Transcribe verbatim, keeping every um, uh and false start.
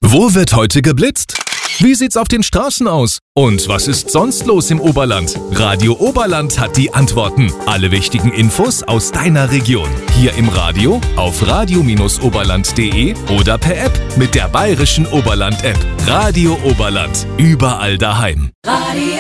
Wo wird heute geblitzt? Wie sieht's auf den Straßen aus? Und was ist sonst los im Oberland? Radio Oberland hat die Antworten. Alle wichtigen Infos aus deiner Region. Hier im Radio, auf radio oberland punkt de oder per App mit der bayerischen Oberland-App. Radio Oberland. Überall daheim. Radio